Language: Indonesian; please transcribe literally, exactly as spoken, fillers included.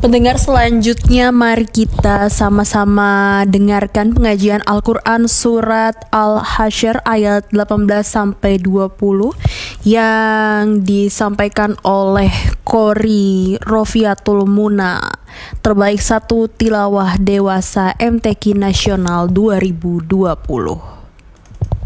Pendengar selanjutnya, mari kita sama-sama dengarkan pengajian Al-Quran Surat Al-Hasyr ayat delapan belas sampai dua puluh yang disampaikan oleh Qori Rofiatul Muna, terbaik satu tilawah dewasa M T Q Nasional dua ribu dua puluh.